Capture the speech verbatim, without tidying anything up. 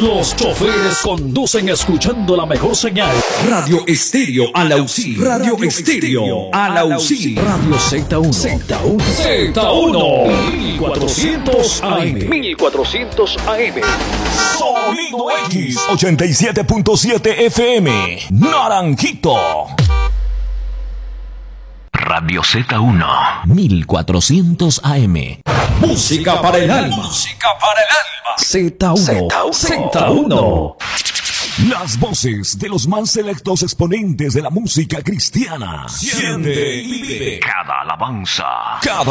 Los choferes conducen escuchando la mejor señal. Radio Estéreo Alausí. Radio Estéreo Alausí. Radio Z uno. Z uno. Z uno. mil cuatrocientos A M. mil cuatrocientos A M. Sonido X. ochenta y siete punto siete F M. Naranjito. Radio Z uno. mil cuatrocientos A M. Música para el alma. Música para el alma. Z uno. Z uno. Las voces de los más selectos exponentes de la música cristiana. Siente y vive cada alabanza. Cada